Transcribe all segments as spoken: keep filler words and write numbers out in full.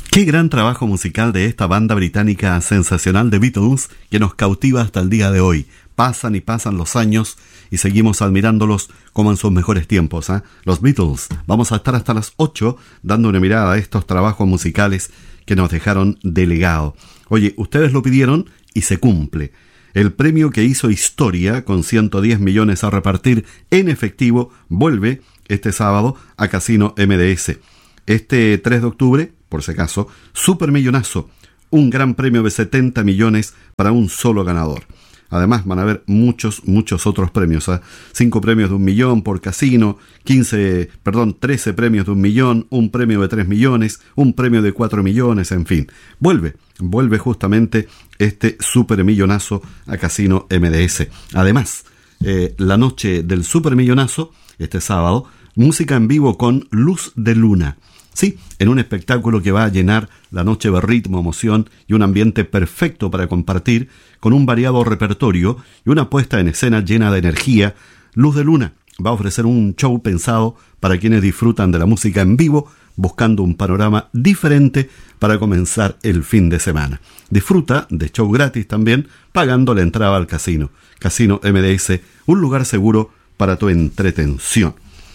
Qué gran trabajo musical de esta banda británica sensacional de Beatles que nos cautiva hasta el día de hoy. Pasan y pasan los años y seguimos admirándolos como en sus mejores tiempos, ¿eh? Los Beatles. Vamos a estar hasta las ocho dando una mirada a estos trabajos musicales que nos dejaron de legado. Oye, ustedes lo pidieron y se cumple. El premio que hizo historia con ciento diez millones a repartir en efectivo vuelve este sábado a Casino M D S. Este tres de octubre, por si acaso, Supermillonazo, un gran premio de setenta millones para un solo ganador. Además van a haber muchos, muchos otros premios, ¿eh? cinco premios de un millón por casino, quince, perdón, trece premios de un millón, un premio de tres millones, un premio de cuatro millones, en fin. Vuelve, vuelve justamente este Supermillonazo a Casino M D S. Además, eh, la noche del Supermillonazo, este sábado, música en vivo con Luz de Luna. Sí, en un espectáculo que va a llenar la noche de ritmo, emoción y un ambiente perfecto para compartir, con un variado repertorio y una puesta en escena llena de energía. Luz de Luna va a ofrecer un show pensado para quienes disfrutan de la música en vivo, buscando un panorama diferente para comenzar el fin de semana. Disfruta de show gratis también, pagando la entrada al casino. Casino M D S, un lugar seguro para tu entretención.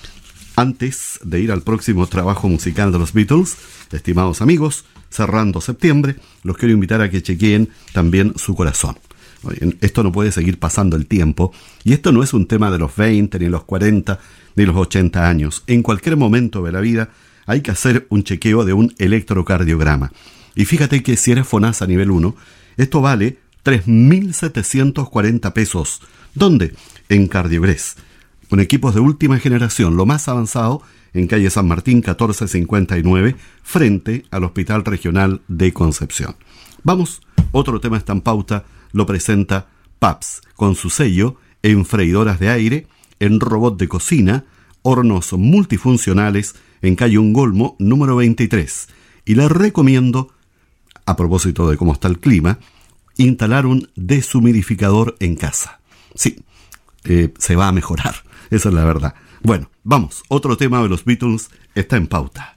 Antes de ir al próximo trabajo musical de los Beatles, estimados amigos, cerrando septiembre, los quiero invitar a que chequeen también su corazón. Oye, esto no puede seguir pasando el tiempo, y esto no es un tema de los veinte, ni los cuarenta, ni los ochenta años. En cualquier momento de la vida hay que hacer un chequeo de un electrocardiograma. Y fíjate que si eres FONASA nivel uno, esto vale tres mil setecientos cuarenta pesos. ¿Dónde? En Cardiogres. Con equipos de última generación, lo más avanzado, en calle San Martín catorce cincuenta y nueve, frente al Hospital Regional de Concepción. Vamos, otro tema está en pauta, lo presenta P A P S, con su sello en freidoras de aire, en robot de cocina, hornos multifuncionales, en calle Ungolmo, número veintitrés. Y les recomiendo, a propósito de cómo está el clima, instalar un deshumidificador en casa. Sí, eh, se va a mejorar. Esa es la verdad. Bueno, vamos, otro tema de los Beatles está en pauta.